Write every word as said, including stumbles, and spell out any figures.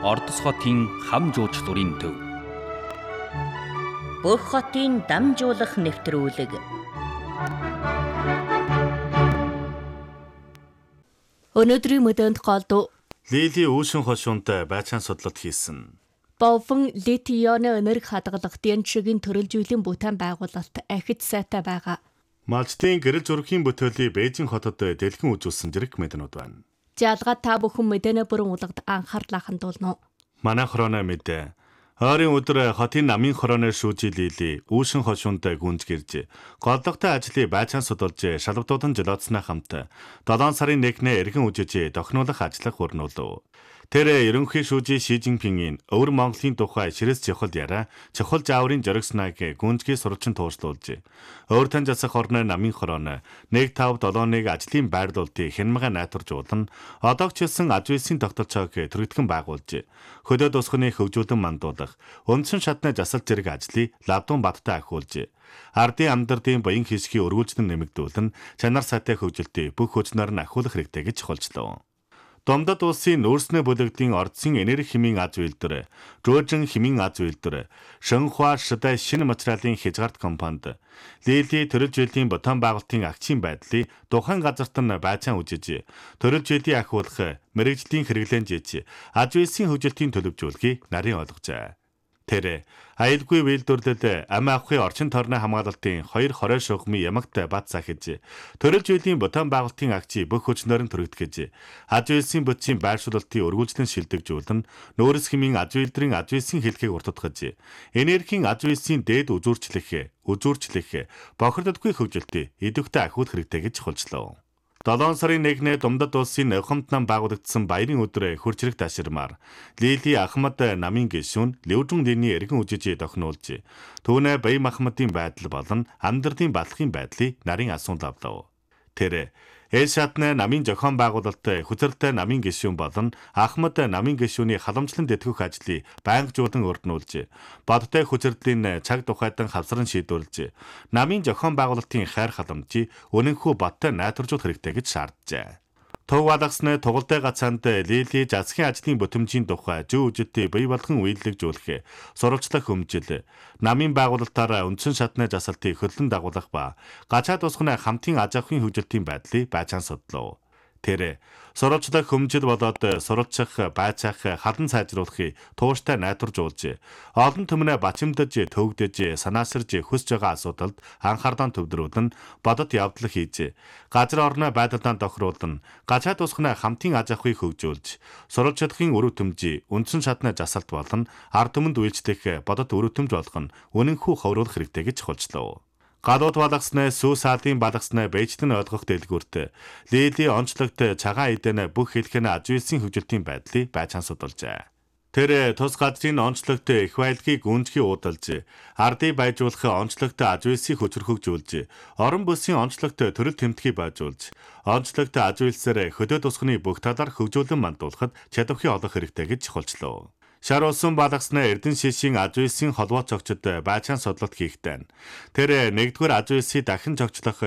Ордос хотын хам жуучлалын төв. Бүх хотын дамжуулах нэвтрүүлэг. Өнөөдрийн мэдээнд голдуу Лили үүшин хошуунтай байцаан судлалт хийсэн. Бовон литионы энерги хадгалагчдын чигийн төрөлжүүлэн бүтээн байгуулалт ахиж сайтай байгаа. Малчтын гэрэл зургийн бүтээлийг Бээжин хотод дэлгэн үзүүлсэн зэрэг мэдэнүүд байна. Жалгаа та бүхэн мэдэнэ бүрэн улгад анхаарлаа хандуулно. Манай хорооны мэдээ. Ойрын өдөр хотын намын хорооны шүүжи Лили үүшин хошуунтай гүнж гэрж голдогтой ажлыг байцаан судалж шалгадуудан жолоодсны хамт долоон сарын нэгнээ эргэн үжиж тохинуулах ажиллах өрнүүлв. Тэр ерөнхий шүүжи Ши Жинпингийн өвөр Монголын тухай ширэс чухал яриа чухал зааврын жоригснаг гүнжгийн сурвалжин тууршлуулж өөр тань засах орны намын хорооно нэг тав долооныг ажлын байрлуулалтыг хянамга найтуржуулан одоог чилсэн ажвэлсийн тогтолцоог төрөгдгөн байгуулж хөдөө тусганы хөгжүүлэн мандуулах үндсэн шатны засал зэрэг ажлыг Лавдун Баттай ахиулж ардын амьдралын баян хэсгийн өргүүлжнэн нэмэгдүүлэн чанар сайтай хөгжилтийг бүх хүчнээр нь ахиулах хэрэгтэй гэж холжлоо. Домдод улсын нүүрснэ бүлэгдийн ордсын энерги хэмийн аз үйлдвэр, Жуужин хэмийн аз үйлдвэр, Шэнхуа Шидай шинэ материалын хязгаарт компанид Лили төрөлжүүллийн ботон байгуулалтын акцийн байдлыг тухайн газарт нь байцаан үжиж, төрөлжүүлийг ахиулах мэрэгжлийн хэрэглэн жиж, аз үйлсийн хөгжилтийн төлөвжүүлгийг нарийн ойлгожээ. Тэр аюулгүй үйлдвэрлэлд ам авахын орчин тойрны хамгаалалтын хоёр хорой шугамын ямагт бат захиж төрөлжүүллийн ботон байгуулалтын акцийг бүх хүчнээр нь төрөгдгөж аз үйлсийн бүтцийн байршуулалтын өргүүлжлэн шилдэгжүүлэн нүүрс хэмийн аз үйлдвэрийн аз үйлсийн хэлхийг уртдгаж энергийн аз үйлсийн дээд үзүүрчлэх үзүүрчлэх бохирдолгүй хөгжилтийг идэвхтэй ахиулах хэрэгтэй гэж холжлоо. долоон сарын нэгнээ Думдад улсын Нохомт нам байгуулагдсан баярын өдөр хурцрэг таширмаар Лили Ахмад намын гишүүн Лүжүн Линий эргэн үжиж тохинулж түүнээ Баян Махмадын байдал болон амьдралын батлахын байдлыг нарийн асуун авлаа. Тэр Эшатны намын зохион байгуулалт хүчиртэй намын гишүүн болон Ахмад намын гишүүний халамжлан тэтгэх ажлыг байнгажуулан өрднүүлж бодтой хүчирдлийн цаг тухайдан хавсран шийдвэрлэж намын зохион байгуулалтын хайр халамжийг үнэнхүү бодтой найдваржуулах хэрэгтэй гэж шаарджээ. Төв алгасны тугалтай гацаанд Лили засгийн ажлын бүтэмжийн тухай зүү үжилтийг бий болгон үйлдвэрлэж сурвалжлах хөмжил, намын байгуулалтаараа үндсэн шатны засалтыг хөллөн дагуулах ба гачаад усганы хамтын аж ахуйн хөгжилтийн байдлыг байцаан судлав. Тэр сурвалжлах хөмжил болоод сурвалжих, байцаах, халан сайжруулахыг тууштай найдваржуулж, олон түмнээ бачимдаж, төвөгдөж, санаасарж хүсэж байгаа асуудалд анхаарлаа төвлөрүүлэн бодит явдал хийж, газар орны байдалд тохируулан, гачаад усганы хамтын аж ахуйг хөгжүүлж, сурвалжлахын үр дүнжийг үндсэн шатны засалт болон ард түмэнд үйлчлэх бодит үр дүнж болгон үнэнхүү ховруулах хэрэгтэй гэж холжлоо. Гадууд балгасны сүү саадын балгасны Бээжлэн ойлгох дэлгүүрт Лили онцлогт цагаан эдэнэ бүх хэлхэн аз үйлсийн хөгжилтийн байдлыг байцаан судалжээ. Тэр тус газрын онцлогт их байлгийг гүнжгий уудалж, ардыг байжуулах онцлогт аз үйлсийг хүчрхэгжүүлж, орон бүсийн онцлогт төрөл тэмдгийг байжуулж, онцлогт аз үйлсээр хөдөө тусганы бүх талаар хөгжүүлэн мандуулахад чадвархий олох хэрэгтэй гэж холжлоо. Шар улсын балгасны Эрдэнэ шишийн аз үйлсийн холбоо цогцод байцаан судлалт хийхдээ тэр нэгдүгээр аз үйлсийг дахин цогцлох